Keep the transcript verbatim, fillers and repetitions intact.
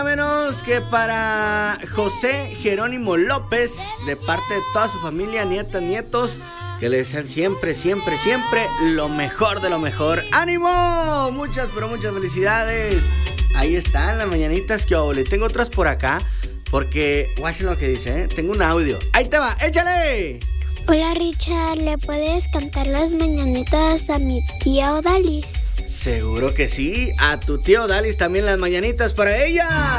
Menos que para José Jerónimo López, de parte de toda su familia, nietas, nietos, que le desean siempre, siempre, siempre lo mejor de lo mejor. ¡Ánimo! Muchas, pero muchas felicidades. Ahí están las mañanitas que ole. Tengo otras por acá, porque, watch lo que dice, ¿eh? Tengo un audio. ¡Ahí te va! ¡Échale! Hola Richard, ¿le puedes cantar las mañanitas a mi tía Odalis? Seguro que sí. A tu tío Dalis también las mañanitas para ella.